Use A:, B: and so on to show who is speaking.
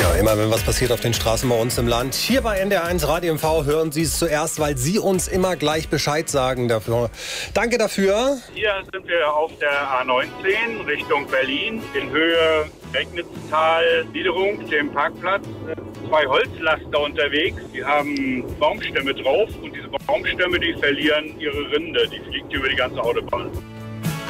A: Ja, immer wenn was passiert auf den Straßen bei uns im Land, hier bei NDR1 Radio MV hören Sie es zuerst, weil Sie uns immer gleich Bescheid sagen dafür. Danke dafür.
B: Hier sind wir auf der A19 Richtung Berlin in Höhe Regnitztal, Niederung, dem Parkplatz. 2 Holzlaster unterwegs, die haben Baumstämme drauf und diese Baumstämme, die verlieren ihre Rinde, die fliegt über die ganze Autobahn.